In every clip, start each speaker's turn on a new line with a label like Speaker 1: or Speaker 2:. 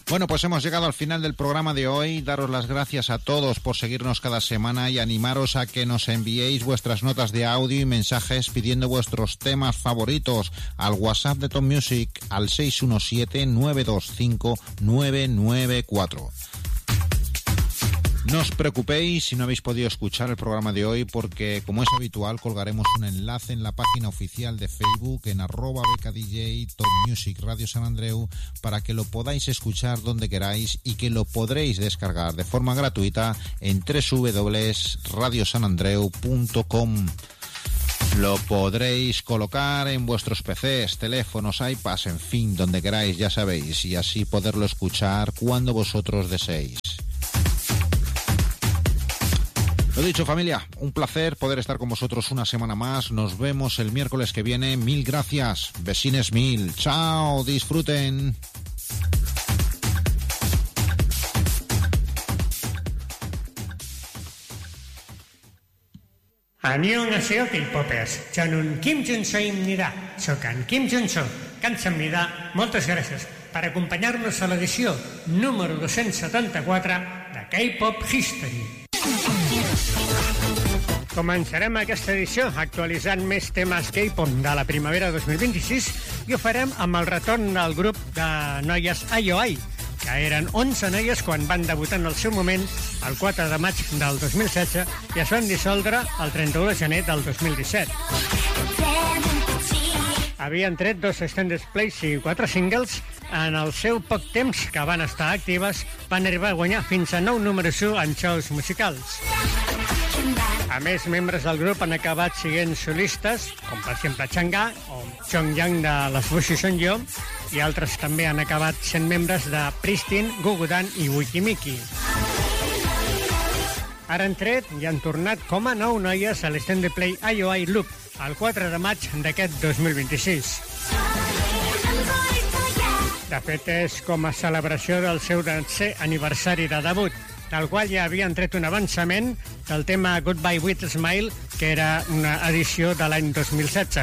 Speaker 1: Bueno, pues hemos llegado al final del programa de hoy. Daros las gracias a todos por seguirnos cada semana y animaros a que nos enviéis vuestras notas de audio y mensajes pidiendo vuestros temas favoritos al WhatsApp de Top Music al 617-925-994. No os preocupéis si no habéis podido escuchar el programa de hoy porque, como es habitual, colgaremos un enlace en la página oficial de Facebook en @BKDJ Top Music Radio San Andreu para que lo podáis escuchar donde queráis y que lo podréis descargar de forma gratuita en www.radiosanandreu.com. Lo podréis colocar en vuestros PCs, teléfonos, iPads, en fin, donde queráis, ya sabéis, y así poderlo escuchar cuando vosotros deseéis. Lo dicho, familia, un placer poder estar con vosotros una semana más. Nos vemos el miércoles que viene. Mil gracias. Besines mil. Chao, disfruten.
Speaker 2: 안녕하세요, K-popers. 저는 김준서입니다. Soc en Kim Junso. 감사합니다. Moltes gràcies per acompanyar-nos a l'edició número 274 de K-Pop History. Començarem aquesta edició actualitzant més temes K-pop de la primavera 2026 i ho farem amb el retorn del grup de noies IOI, que eren 11 noies quan van debutar en el seu moment el 4 de maig del 2016 i es van dissoldre el 31 de gener del 2017. Havien tret 2 extended plays i 4 singles. En el seu poc temps que van estar actives, van arribar a guanyar fins a 9 números 1 en shows musicals. A més, membres del grup han acabat siguent solistes, com per exemple Chang'e o Chongyang de les Bushi Sonjo, i altres també han acabat sent membres de Pristin, Gugudan i Wikimiki. Ara han tret i han tornat com a 9 noies a l'Extended Play IOI Loop, el 4 de maig d'aquest 2026. De fet, és com a celebració del seu 10è aniversari de debut, del qual ja havien tret un avançament del tema Goodbye with a Smile, que era una edició de l'any 2016.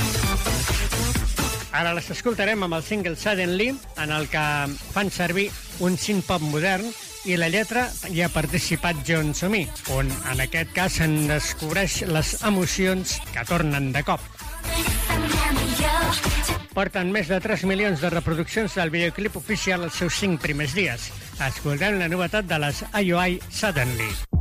Speaker 2: Ara les escoltarem amb el single Suddenly, en el que fan servir un synth-pop modern, i la lletra hi ha participat Jeon So-mi, on en aquest cas en descobreix les emocions que tornen de cop. Porten més de 3 milions de reproduccions del videoclip oficial els seus 5 primers dies. Escoltem la novetat de les IOI Suddenly.